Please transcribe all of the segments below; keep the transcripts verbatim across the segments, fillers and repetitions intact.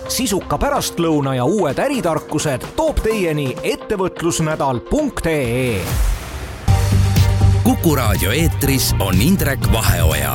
Sisuka pärastlõuna ja uued äritarkused toob teieni ettevõtlusnädal punkt ee. Kuku raadio eetris on Indrek Vaheoja.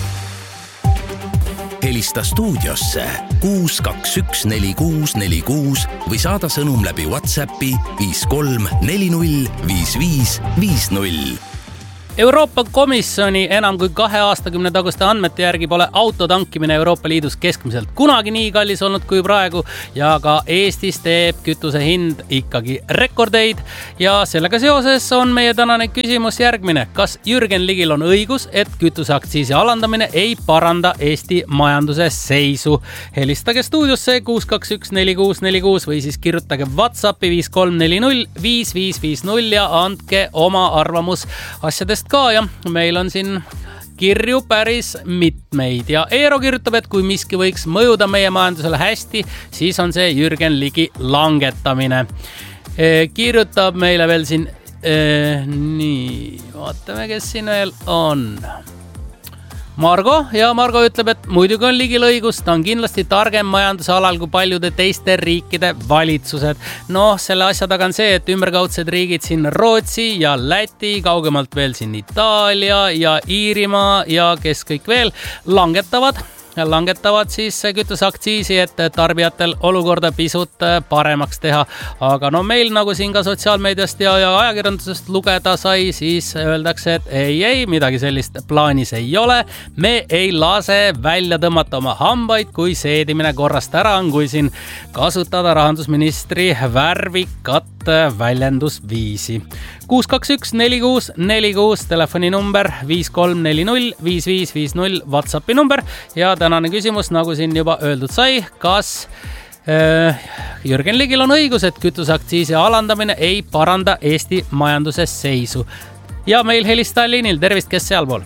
Helista stuudiosse kuus kaks üks neli kuus neli kuus või saada sõnum läbi WhatsAppi viis kolm neli null viis viis viis null. Euroopa Komisjoni enam kui kahe aastakümne taguste andmete järgi pole auto tankimine Euroopa Liidus keskmiselt kunagi nii kallis olnud kui praegu ja ka Eestis teeb kütuse hind ikkagi rekordeid ja sellega seoses on meie tänane küsimus järgmine. Kas Jürgen Ligil on õigus, et kütuseaktsiisi alandamine ei paranda Eesti majanduse seisu? Helistage stuudiosse kuus kaks üks neli kuus neli kuus või siis kirjutage WhatsAppi viis kolm neli null viis viis viis null ja andke oma arvamus asjadest ka ja meil on siin kirju päris mitmeid ja Eero kirjutab, et kui miski võiks mõjuda meie majandusele hästi, siis on see Jürgen Ligi langetamine. Kirjutab meile veel siin, eh, nii, vaatame, kes siin veel on. Margo ja Margo ütleb, et muidugi on Ligil õigus, ta on kindlasti targem majanduse alal kui paljude teiste riikide valitsused. Noh, selle asja taga on see, et ümberkaudsed riigid siin Rootsi ja Läti, kaugemalt veel siin Itaalia ja Iirimaa ja kes kõik veel langetavad. langetavad siis kütuseaktsiisi, et tarbijatel olukorda pisut paremaks teha. Aga no meil, nagu siin ka sotsiaalmeediast ja, ja ajakirjandusest lugeda sai, siis öeldakse, et ei, ei, midagi sellist plaanis ei ole. Me ei lase välja tõmmata oma hambaid, kui seedimine korrast ära on, kui siin kasutada rahandusministri värvikat väljendusviisi. kuus kaks üks neli kuus neli kuus telefoninumber, viis kolm neli null viis viis viis null WhatsAppi number ja tänane küsimus, nagu siin juba öeldud sai, kas äh, Jürgen Ligil on õigus, et kütuseaktsiisi alandamine ei paranda Eesti majanduse seisu. Ja meil helistaja liinil, tervist, kes sealpool?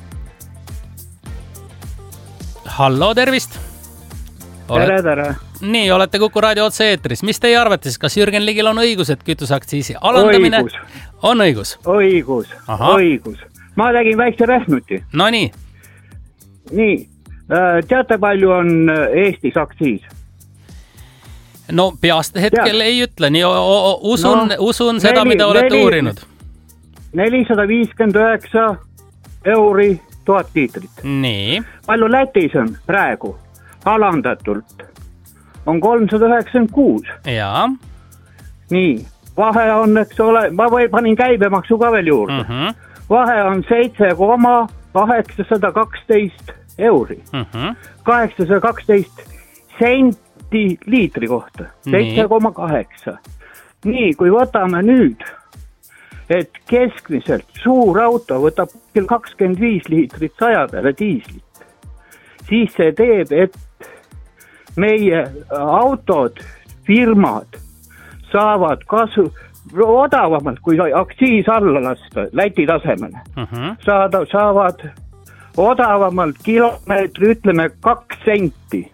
Hallo, tervist! Oled... Tere, tere! Nii, olete Kuku raadio otse eetris. Mis teie arvate, kas Jürgen Ligil on õigus, et kütuseaktsiisi alandamine õigus. on õigus? Õigus, Aha. õigus. Ma tegin väikse rähnuti. No nii. Nii, teate palju on Eestis aktsiis? No peast hetkel Tead. ei ütle, nii o o usun, no, usun seda, neli, mida olete neli, uurinud. nelisada viiskümmend üheksa euri tuhat liitrit. Nii. Palju Lätis on praegu alandatult? On kolmsada üheksakümmend kuus. Jaa. Nii, vahe on, eks ole, ma või panin käibemaksu ka veel juurde. Uh -huh. Vahe on seitse koma kaheksasada kaksteist euri. Uh -huh. kaheksasada kaksteist senti liitri kohta. seitse koma kaheksa. Nii, kui võtame nüüd, et keskmiselt suur auto võtab kakskümmend viis liitrit saja peale diislit, siis see teeb, et meie autod, firmad saavad kasu odavamalt, kui aktsiis alla lasta Läti tasemele. Uh -huh. Saada, saavad odavamalt kilomeetri, ütleme, kaks senti.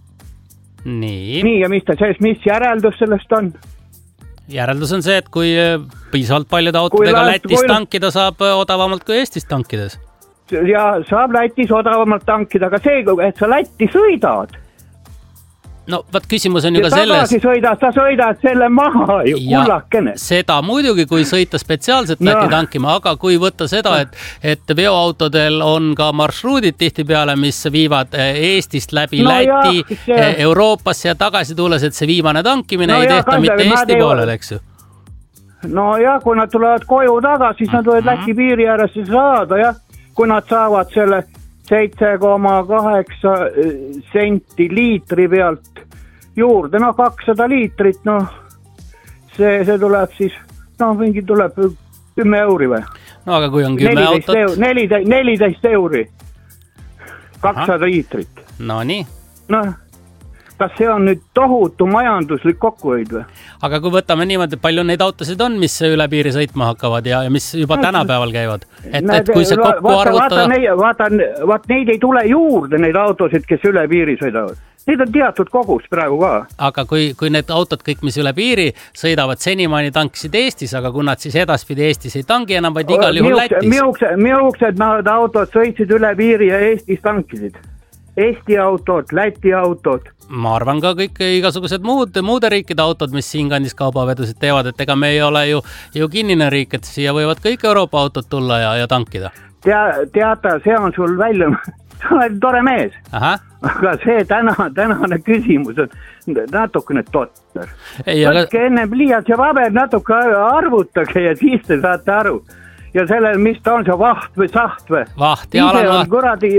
Nii. Nii, ja mis, ta, mis järeldus sellest on? Järeldus on see, et kui piisavalt paljude autodega Lätis kui... tankida, saab odavamalt kui Eestis tankides. Ja saab Lätis odavamalt tankida, aga see, et sa Lätti sõidad, no, vaat küsimus on ju ka selles... Sõidad, sa sõidad selle maha ju, kullakene. Seda muidugi, kui sõita spetsiaalselt Läti no. tankima, aga kui võtta seda, et, et veoautodel on ka marsruudid tihtipeale, mis viivad Eestist läbi no Läti, jah, see... Euroopasse ja tagasi tulles, et see viimane tankimine no ei tehta jah, mitte Eesti teevad... poolel, eks ju? No jah, kui nad tulevad koju taga, siis nad võivad mm -hmm. Läti piiri ääres saada, jah, kui nad saavad selle seitse koma kaheksa senti liitri pealt juurde, noh, kakssada liitrit, noh, see, see tuleb siis, noh, mingi tuleb kümme euri või? No, aga kui on kümme autot? neliteist euri, kakssada liitrit. No nii. Noh, kas see on nüüd tohutu majanduslik kokkuhoid või? Aga kui võtame niimoodi, palju neid autosid on, mis üle piiri sõitma hakkavad ja, ja mis juba tänapäeval käivad? Et, et kui see kokku vaata, arvutada... Vaata, vaata, vaata, neid ei tule juurde, neid autosid, kes üle piiri sõidavad. Neid on teatud kogus praegu ka. Aga kui, kui need autod kõik, mis üle piiri sõidavad, senimaani tankisid Eestis, aga kui nad siis edaspidi Eestis ei tangi enam, vaid igal juhul Lätis. Miuksed autod sõitsid üle piiri ja Eestis tankisid. Eesti autod, Läti autod. Ma arvan ka kõik igasugused muud, muude riikide autod, mis siin kandis kaubavedusid teevad, et ega me ei ole ju, ju kinnine riik, et siia võivad kõik Euroopa autod tulla ja, ja tankida. Tea, teata, see on sul välja, sa oled tore mees. Aha. Aga see täna, tänane küsimus on natukene totter. Võtke enne pliiats ja paber natuke arvutage ja siis te saate aru. Ja sellel, mis ta on see vaht või saht või? Vaht ja alan vaht. Kuradi,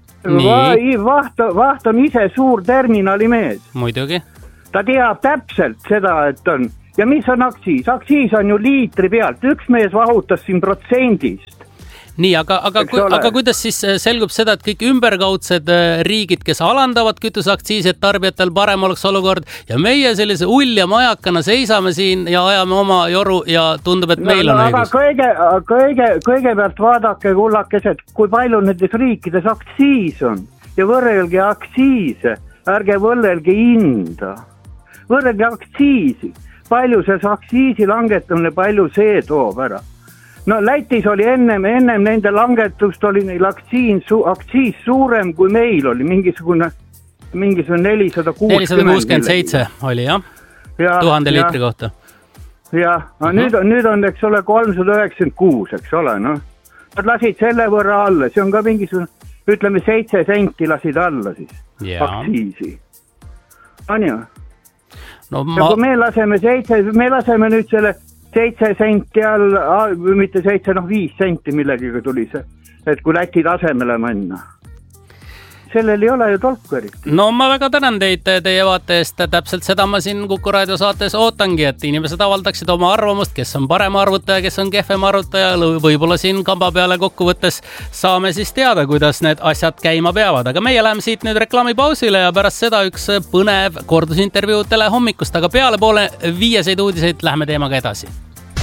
vaht, vaht on ise suur terminali mees. Muidugi. Ta teab täpselt seda, et on. Ja mis on aktsiis? Aktsiis on ju liitri pealt. Üks mees vahutas siin protsendist. Nii, aga, aga, ku, aga kuidas siis selgub seda, et kõik ümberkaudsed riigid, kes alandavad kütuseaktsiisi, et tarbijatel parem oleks olukord ja meie sellise ulja majakana seisame siin ja ajame oma joru ja tundub, et meil no, on no, õigus. Kõige, kõige, kõigepealt vaadake kullakesed, kui palju nendes riikides aktsiis on ja võrrelge aktsiise, ärge võrrelge hinda, võrrelge aktsiisi, palju see aktsiisi langetamine, palju see toob ära. No Lätis oli ennem, ennem nende langetust oli neil aktsiin, su, aktsiis suurem kui meil oli, mingisugune, mingisugune nelisada kuuskümmend seitse oli jah, ja, tuhande ja, liitri kohta. Jah, no uh-huh. nüüd, on, nüüd on, eks ole, kolmsada üheksakümmend kuus, eks ole, noh. Nad lasid selle võrra alla, see on ka mingisugune, ütleme, seitse senti lasid alla siis, ja. Aktsiisi. On ju? No, ma... Ja kui me laseme seitse, me laseme nüüd selle seitse senti all, mitte seitse, noh viis senti millegiga tuli see, et kui Läti tasemele minna. Sellel ei ole ju tolku eriti. No ma väga tänan teid teie vaate eest, täpselt seda ma siin Kuku Raadio saates ootangi, et inimesed avaldaksid oma arvamust, kes on parem arvutaja, kes on kehvem arvutaja, võib-olla siin kamba peale kokkuvõttes saame siis teada, kuidas need asjad käima peavad, aga meie läheme siit nüüd reklaamipausile ja pärast seda üks põnev kordusintervjuu telehommikust, aga peale poole viieseid uudiseid läheme teemaga edasi.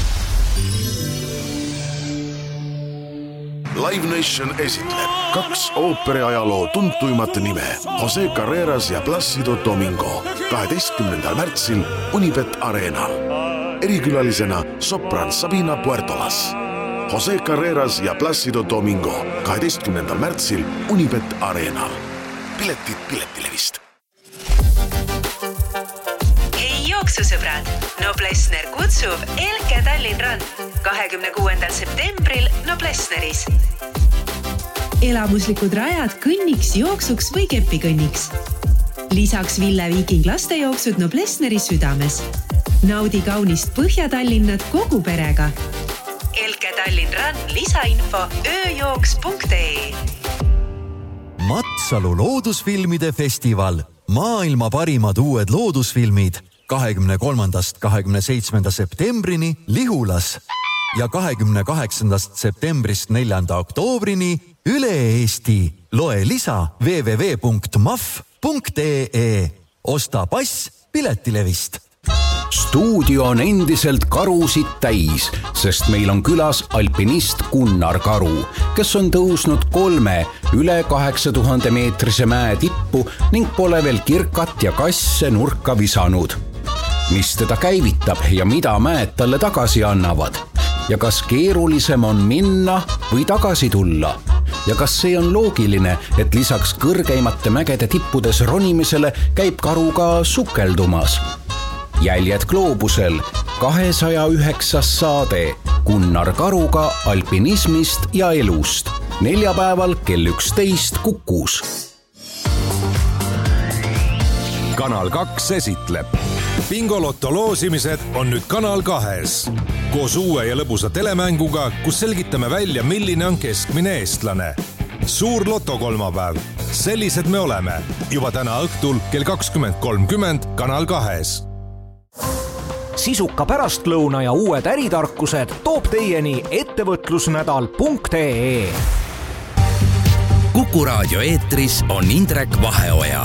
Live Nation esitleb kaks ooperiajaloo tuntuimat nime Jose Carreras ja Plácido Domingo kaheteistkümnendal märtsil Unibet Arenal. Erikülalisena sopran Sabina Puertolas. Jose Carreras ja Plácido Domingo kaheteistkümnendal märtsil Unibet Arenal. Piletid Piletilevist. Hei jooksusõbrad, Noblessner kutsub Elke Tallinn Run kahekümne kuuendal septembril Noblessneris. Elamuslikud rajad kõnniks, jooksuks või kepikõnniks. Lisaks Ville Viiking lastejooksud Noblessneri südames. Naudi kaunist Põhja-Tallinnat kogu perega. Elke Tallinn Run lisainfo ööjooks punkt ee. Matsalu loodusfilmide festival. Maailma parimad uued loodusfilmid kahekümne kolmandast kahekümne seitsmenda septembrini Lihulas ja kahekümne kaheksandast septembrist neljanda oktoobrini üle Eesti. Loe lisa double-u double-u double-u punkt m a f punkt e e. Osta pass Piletilevist. Stuudio on endiselt karusid täis, sest meil on külas alpinist Gunnar Karu, kes on tõusnud kolme üle kaheksa tuhande meetrise mäe tippu ning pole veel kirkat ja kasse nurka visanud. Mis teda käivitab ja mida mäed talle tagasi annavad? Ja kas keerulisem on minna või tagasi tulla? Ja kas see on loogiline, et lisaks kõrgeimate mägede tippudes ronimisele käib Karu ka sukeldumas? Jäljed gloobusel kahesaja üheksas saade Gunnar Karuga alpinismist ja elust. Neljapäeval kell üksteist Kukus. Kanal kaks esitleb. Bingolotto loosimised on nüüd Kanal kahes. Koos uue ja lõbusa telemänguga, kus selgitame välja, milline on keskmine eestlane. Suur loto kolmapäev. Sellised me oleme. Juba täna õhtul kell kakskümmend kolmkümmend Kanal kahes. Sisuka pärastlõuna ja uued äritarkused toob teieni ettevõtlusnädal punkt ee. Kuku Raadio eetris on Indrek Vaheoja.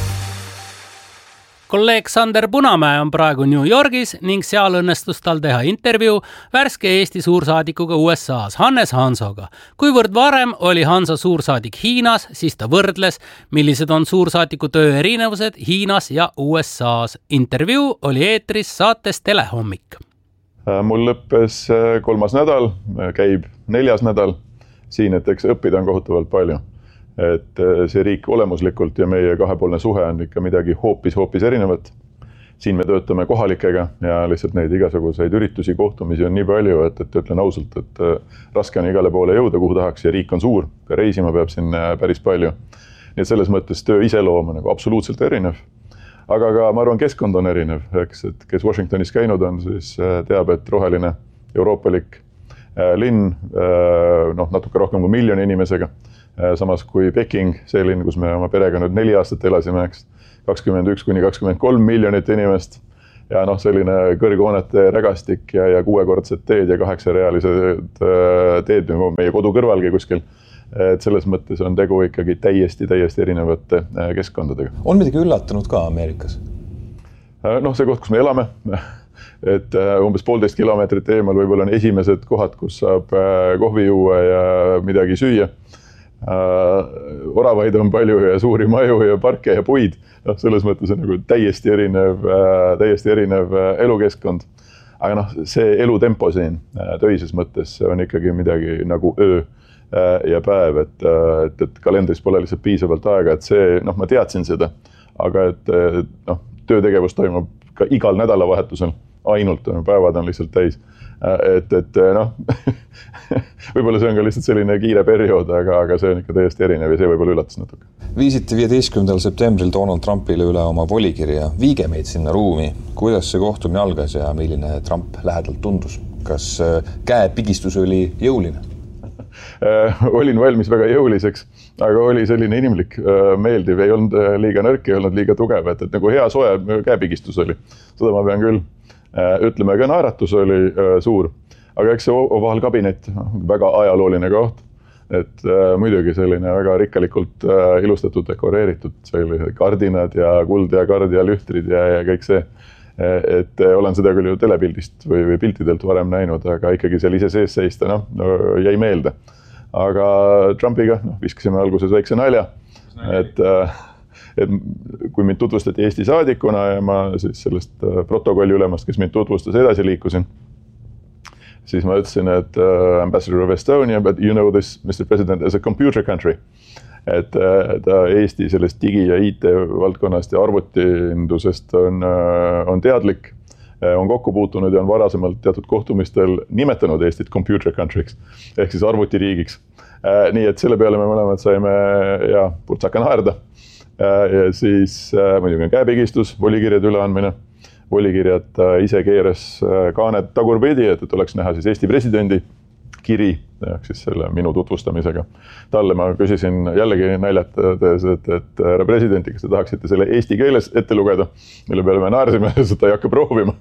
Kolleeg Sander Punamäe on praegu New Yorgis ning seal õnnestus tal teha intervjuu värske Eesti suursaadikuga U S A-s Hannes Hansoga. Kuivõrd varem oli Hanso suursaadik Hiinas, siis ta võrdles, millised on suursaadiku töö erinevused Hiinas ja U S A-s. Intervjuu oli eetris saates Telehommik. Mul lõppes kolmas nädal, käib neljas nädal siin, et eks õppida on kohutavalt palju. et see riik olemuslikult ja meie kahepoolne suhe on ikka midagi hoopis, hoopis erinevat. Siin me töötame kohalikega ja lihtsalt neid igasuguseid üritusi, kohtumisi on nii palju, et, et ütlen ausalt, et raske on igale poole jõuda, kuhu tahaks ja riik on suur, reisima peab siin päris palju. Nii et selles mõttes töö iseloom on nagu absoluutselt erinev. Aga ka, ma arvan, keskkond on erinev, eks, et kes Washingtonis käinud on, siis teab, et roheline euroopalik linn, noh, natuke rohkem kui miljoni inimesega. Samas kui Peking, see linn, kus me oma perega nüüd neli aastat elasime, eks, kakskümmend üks kuni kakskümmend kolm miljonit inimest ja noh, selline kõrghoonete rägastik ja, ja kuuekordsed teed ja kaheksarealised teed meie kodu kõrvalgi kuskil. Et selles mõttes on tegu ikkagi täiesti, täiesti erinevate keskkondadega. On midagi üllatanud ka Ameerikas? Noh, see koht, kus me elame, et umbes poolteist kilomeetrit eemal võib-olla on esimesed kohad, kus saab kohvi juua ja midagi süüa. Oravaid on palju ja suuri maju ja parke ja puid. No, selles mõttes on nagu täiesti erinev, täiesti erinev elukeskkond. Aga noh, see elutempo siin töises mõttes on ikkagi midagi nagu öö ja päev, et, et, et kalendris pole lihtsalt piisavalt aega, et see, noh, ma teadsin seda, aga et, noh, töötegevus toimub ka igal nädalavahetusel, ainult päevad on lihtsalt täis. Et, et noh, võib-olla see on ka lihtsalt selline kiire periood, aga, aga see on ikka täiesti erinev ja see võib-olla üllatas natuke. Viisite viieteistkümnendal septembril Donald Trumpile üle oma volikirja. Viige meid sinna ruumi. Kuidas see kohtumine algas ja milline Trump lähedalt tundus? Kas käepigistus oli jõuline? Olin valmis väga jõuliseks, aga oli selline inimlik, meeldiv, ei olnud liiga nõrk, ei olnud liiga tugev, et, et nagu hea soe käepigistus oli. Seda ma pean küll ütlema, ka naeratus oli suur, aga eks see ovaalkabinet, väga ajalooline koht, et muidugi selline väga rikkalikult ilustatud, dekoreeritud, sellised kardinad ja kuld ja kard ja lühtrid ja, ja kõik see. Et olen seda küll ju telepildist või, või piltidelt varem näinud, aga ikkagi seal ise sees seista, noh, no, jäi meelde. Aga Trumpiga no, viskasime alguses väikse nalja, et, et kui mind tutvustati Eesti saadikuna ja ma siis sellest protokolli ülemast, kes mind tutvustas, edasi liikusin, siis ma ütlesin, et uh, Ambassador of Estonia, but you know this, Mister President, as a computer country. Et ta Eesti sellest digi- ja I T-valdkonnast ja arvutiindusest on, on teadlik, on kokku puutunud ja on varasemalt teatud kohtumistel nimetanud Eestit computer country'ks, ehk siis arvutiriigiks. Nii et selle peale me mõlemad saime ja purtsaka naerda. Ja siis muidugi on käepigistus, volikirjad üleandmine. Volikirjad ise keeras kaanet tagurpidi, et, et oleks näha siis Eesti presidendi kiri, ehk siis selle minu tutvustamisega. Talle ma küsisin jällegi naljatades, et, et härra presidenti, kas te tahaksite selle eesti keeles ette lugeda, mille peale me naarsime, seda ei hakka proovima.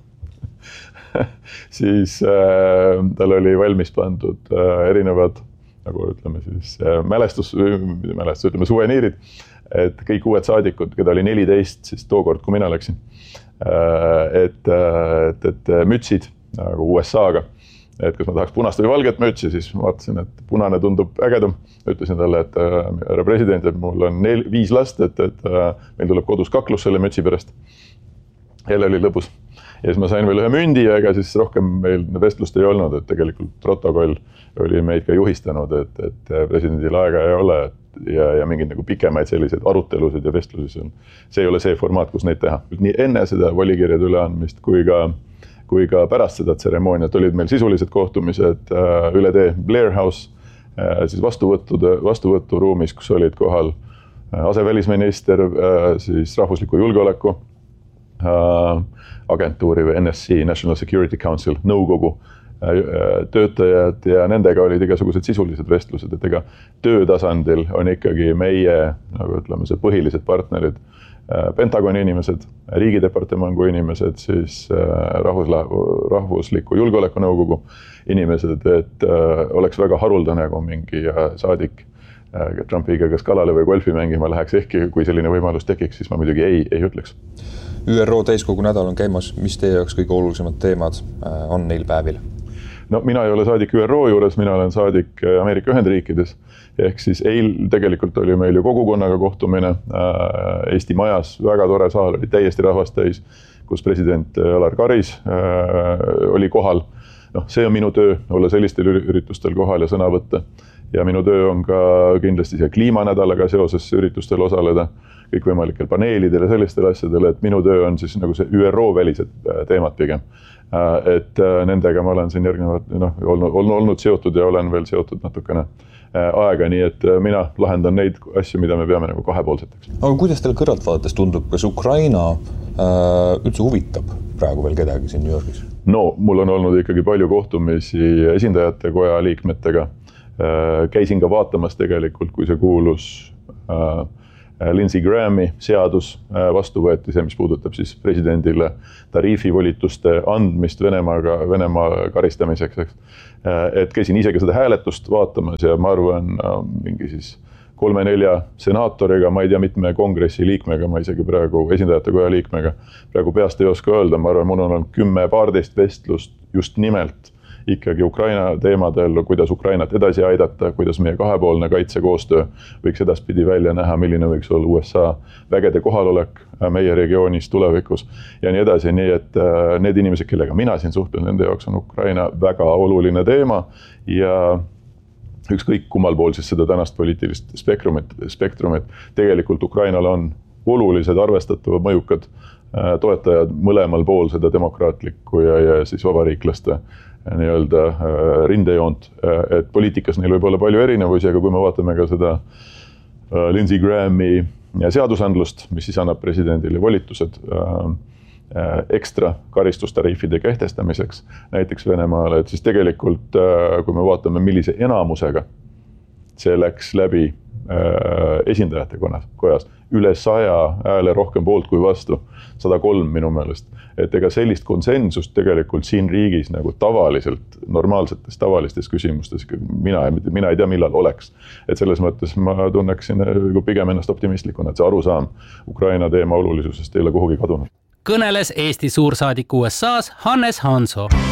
Siis äh, tal oli valmis pandud äh, erinevad, nagu ütleme siis, äh, mälestus, mälestus, ütleme suveniirid, et kõik uued saadikud, keda oli neliteist, siis tookord, kui mina läksin, äh, et, et, et mütsid nagu U S A-ga, et kas ma tahaks punast või valget mütsi, siis ma vaatasin, et punane tundub ägedam. Ütlesin talle, et härra president, et mul on nel, viis last, et, et meil tuleb kodus kaklus selle mütsi pärast. Jälle oli lõbus. Ja siis ma sain veel ühe mündi ja ega siis rohkem meil vestlust ei olnud, et tegelikult protokoll oli meid ka juhistanud, et, et presidendil aega ei ole ja, ja mingid nagu pikemaid selliseid arutelusid ja vestlusi. See ei ole see formaat, kus neid teha. Nii enne seda volikirjade üleandmist kui ka kui ka pärast seda tseremooniat olid meil sisulised kohtumised üle tee Blair House, siis vastuvõttude, vastuvõturuumis, kus olid kohal asevälisminister, siis rahvusliku julgeoleku agentuuri või N S C, National Security Council, nõukogu töötajad ja nendega olid igasugused sisulised vestlused, et ega töötasandil on ikkagi meie, nagu ütleme, see põhilised partnerid, Pentagoni inimesed, riigidepartemangu inimesed, siis rahvusla, rahvusliku julgeolekunõukogu inimesed, et oleks väga haruldane, kui mingi saadik Trumpiga kas kalale või golfi mängima läheks, ehkki kui selline võimalus tekiks, siis ma muidugi ei, ei ütleks. Ü R O täiskogu nädal on käimas, mis teie jaoks kõige olulisemad teemad on neil päevil? No mina ei ole saadik Ü R O juures, mina olen saadik Ameerika Ühendriikides. Ehk siis eil tegelikult oli meil ju kogukonnaga kohtumine Eesti majas, väga tore saal, oli täiesti rahvast täis, kus president Alar Karis oli kohal. No, see on minu töö, olla sellistel üritustel kohal ja sõna võtta. ja minu töö on ka kindlasti see kliimanädalaga seoses üritustel osaleda, kõikvõimalikel paneelidel ja sellistel asjadel, et minu töö on siis nagu see Ü R O välised teemad pigem. Et nendega ma olen siin järgnevad, noh, olnud, olnud seotud ja olen veel seotud natukene aega, nii et mina lahendan neid asju, mida me peame nagu kahepoolseteks. Aga kuidas teile kõrvalt vaadates tundub, kas Ukraina äh, üldse huvitab praegu veel kedagi siin New Yorgis? No, mul on olnud ikkagi palju kohtumisi esindajate koja liikmetega. Äh, käisin ka vaatamas tegelikult, kui see kuulus äh, Lindsey Grahami seadus vastu võeti, see, mis puudutab siis presidendile tariifivolituste andmist Venemaaga, Venemaa karistamiseks. Et käisin isegi seda hääletust vaatamas ja ma arvan mingi siis kolme-nelja senaatoriga, ma ei tea mitme kongressi liikmega, ma isegi praegu esindajate koja liikmega, praegu peast ei oska öelda, ma arvan, mul on kümme paarteist vestlust just nimelt ikkagi Ukraina teemadel, kuidas Ukrainat edasi aidata, kuidas meie kahepoolne kaitsekoostöö võiks edaspidi välja näha, milline võiks olla U S A vägede kohalolek meie regioonis tulevikus ja nii edasi, nii et need inimesed, kellega mina siin suhtlen, nende jaoks on Ukraina väga oluline teema ja ükskõik kummal pool siis seda tänast poliitilist spektrumit, spektrumit tegelikult Ukrainal on olulised arvestatavad mõjukad toetajad mõlemal pool seda demokraatlikku ja, ja siis vabariiklaste nii-öelda rindejoont, et poliitikas neil võib olla palju erinevusi, aga kui me vaatame ka seda Lindsey Grahami seadusandlust, mis siis annab presidendile volitused ekstra karistustariifide kehtestamiseks näiteks Venemaale, et siis tegelikult kui me vaatame, millise enamusega see läks läbi esindajate kojas, üle saja hääle rohkem poolt kui vastu, sada kolm minu meelest. Et ega sellist konsensust tegelikult siin riigis nagu tavaliselt, normaalsetes tavalistes küsimustes, mina, mina ei tea, millal oleks. Et selles mõttes ma tunneksin pigem ennast optimistlikuna, et see arusaam Ukraina teema olulisusest ei ole kuhugi kadunud. Kõneles Eesti suursaadik U S A-s Hannes Hanso.